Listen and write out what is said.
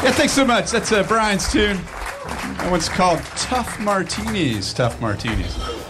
Yeah, thanks so much. That's Brian's tune. That one's called Tough Martinis. Tough Martinis.